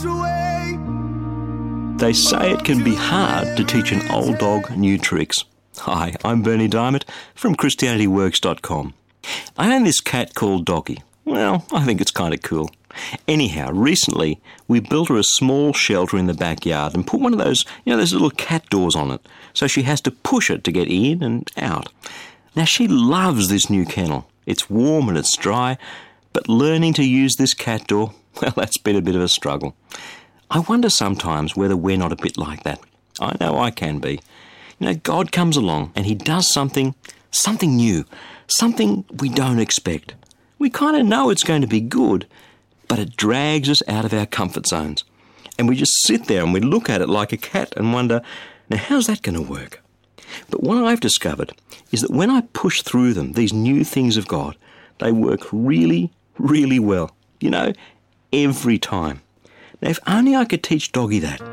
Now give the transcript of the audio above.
They say it can be hard to teach an old dog new tricks. Hi, I'm Bernie Diamond from ChristianityWorks.com. I own this cat called Doggy. Well, I think it's kind of cool. Anyhow, recently we built her a small shelter in the backyard and put one of those, those little cat doors on it, so she has to push it to get in and out. Now, she loves this new kennel. It's warm and it's dry, but learning to use this cat door, well, that's been a bit of a struggle. I wonder sometimes whether we're not a bit like that. I know I can be. God comes along and he does something new, something we don't expect. We kind of know it's going to be good, but it drags us out of our comfort zones. And we just sit there and we look at it like a cat and wonder, now how's that going to work? But what I've discovered is that when I push through them, these new things of God, they work really, really well. Every time. Now, if only I could teach Doggy that.